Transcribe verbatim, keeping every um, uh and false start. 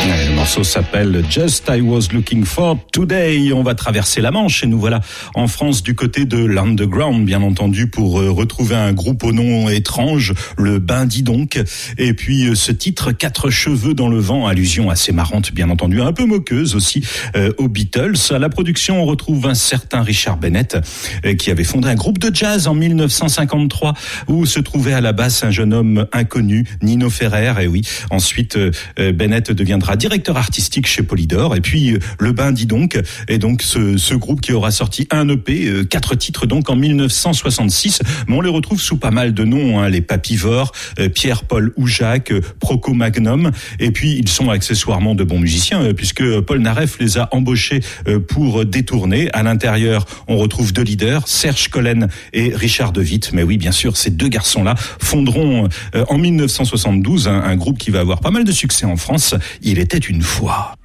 Le morceau s'appelle Just I Was Looking For Today. On va traverser la Manche et nous voilà en France du côté de l'Underground, bien entendu, pour retrouver un groupe au nom étrange, le Ben Dis Donc. Et puis ce titre, Quatre cheveux dans le vent, allusion assez marrante, bien entendu, un peu moqueuse aussi euh, aux Beatles. À la production, on retrouve un certain Richard Bennett euh, qui avait fondé un groupe de jazz en dix-neuf cent cinquante-trois où se trouvait à la basse un jeune homme inconnu, Nino Ferrer. Et oui, ensuite euh, Bennett deviendra directeur artistique chez Polydor, et puis euh, le Ben Dis Donc, et donc ce, ce groupe qui aura sorti un E P, euh, quatre titres donc en dix-neuf cent soixante-six, mais on les retrouve sous pas mal de noms, hein, les Papivores, euh, Pierre-Paul Houjac, euh, Proco Magnum, et puis ils sont accessoirement de bons musiciens, euh, puisque Paul Naref les a embauchés euh, pour détourner. À l'intérieur, on retrouve deux leaders, Serge Collen et Richard De Witt, mais oui, bien sûr, ces deux garçons-là fonderont euh, en dix-neuf cent soixante-douze un, un groupe qui va avoir pas mal de succès en France. Il était une fois.